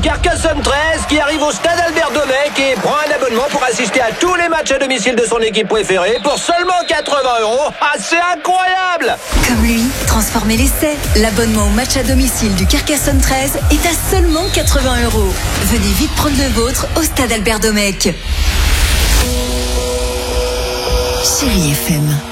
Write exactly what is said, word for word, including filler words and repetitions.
Carcassonne treize qui arrive au stade Albert Domecq et prend un abonnement pour assister à tous les matchs à domicile de son équipe préférée pour seulement quatre-vingts euros. Ah, c'est incroyable! Comme lui, transformez l'essai. L'abonnement au match à domicile du Carcassonne treize est à seulement quatre-vingts euros. Venez vite prendre le vôtre au stade Albert Domecq. Chérie F M.